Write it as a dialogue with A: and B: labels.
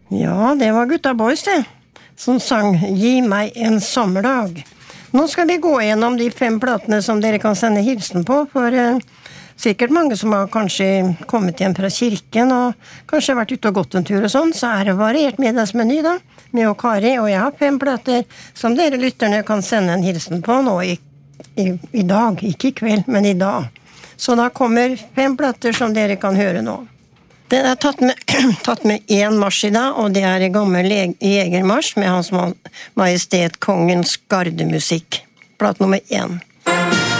A: Ja, det var Gutta Boys det, som sang «Gi meg en sommerdag». Nå skal vi gå gjennom de 5 platene som dere kan sende hilsen på, for sikkert mange som har kanskje kommet hjem fra kirken, og kanskje vært ute og gått en tur og sånn, så det variert middagsmeny da, med og Kari, og jeg har 5 plater som dere lytterne kan sende en hilsen på nå i dag, ikke i kveld, men i dag. Så da kommer 5 plater som dere kan høre nå. Den tatt med 1 marsj i dag, og det en gammel jegermarsj med Hans Majestet Kongens gardemusikk. Plat nummer 1.